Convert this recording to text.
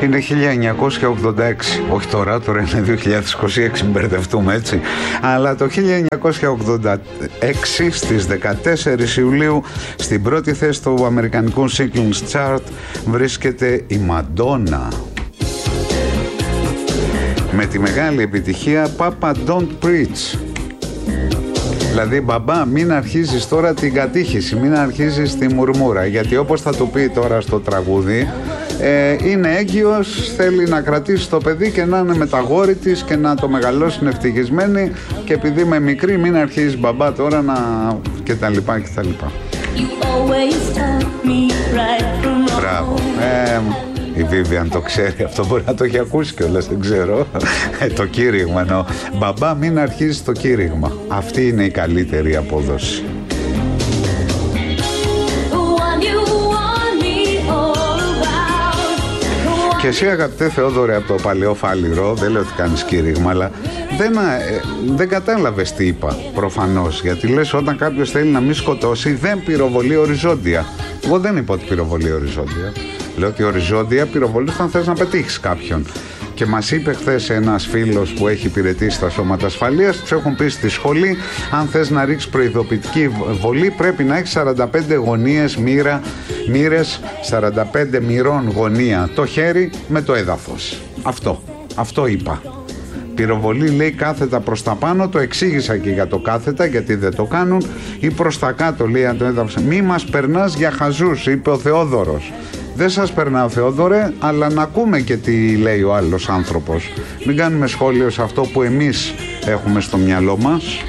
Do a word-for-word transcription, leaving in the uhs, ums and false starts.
Είναι χίλια εννιακόσια ογδόντα έξι. Όχι τώρα, τώρα είναι δύο χιλιάδες είκοσι έξι, μην μπερδευτούμε έτσι. Αλλά το χίλια εννιακόσια ογδόντα έξι στις δεκατέσσερις Ιουλίου στην πρώτη θέση του αμερικανικού Singles Chart βρίσκεται η Μαντόνα με τη μεγάλη επιτυχία Papa Don't Preach. Δηλαδή, μπαμπά, μην αρχίζεις τώρα την κατήχηση, μην αρχίζεις τη μουρμούρα, γιατί όπως θα του πει τώρα στο τραγούδι, ε, είναι έγκυος, θέλει να κρατήσει το παιδί και να είναι με τα γόρη της και να το μεγαλώσει ευτυχισμένη, και επειδή είμαι μικρή, μην αρχίζεις μπαμπά τώρα να... και τα λοιπά και τα λοιπά. Μπράβο. Ε, η Vivian το ξέρει αυτό, μπορεί να το έχει ακούσει κιόλας, δεν ξέρω. Ε, το κήρυγμα εννοώ. Μπαμπά, μην αρχίζεις το κήρυγμα. Αυτή είναι η καλύτερη απόδοση. Και εσύ, αγαπητέ Θεόδωρε, από το παλαιό Φάληρο, δεν λέω ότι κάνεις κήρυγμα, αλλά δεν, ε, δεν κατάλαβες τι είπα, προφανώς. Γιατί λες, όταν κάποιος θέλει να μην σκοτώσει, δεν πυροβολεί οριζόντια. Εγώ δεν είπα ότι πυροβολεί οριζόντια. Λέω ότι οριζόντια πυροβολεί όταν θες να πετύχεις κάποιον. Και μας είπε χθες ένας φίλος που έχει υπηρετήσει στα σώματα ασφαλείας, τους έχουν πει στη σχολή, αν θες να ρίξεις προειδοποιητική βολή, πρέπει να έχεις σαράντα πέντε γωνίες, μοίρα, μοίρες, σαράντα πέντε μοιρών γωνία το χέρι με το έδαφος. Αυτό, αυτό είπα. Πυροβολή, λέει, κάθετα προς τα πάνω, το εξήγησα και για το κάθετα, γιατί δεν το κάνουν, ή προς τα κάτω, λέει, αν το έδαφος. Μη μας περνάς για χαζούς, είπε ο Θεόδωρος. Δεν σας περνάω, Θεόδωρε, αλλά να ακούμε και τι λέει ο άλλος άνθρωπος. Μην κάνουμε σχόλιο σε αυτό που εμείς έχουμε στο μυαλό μας.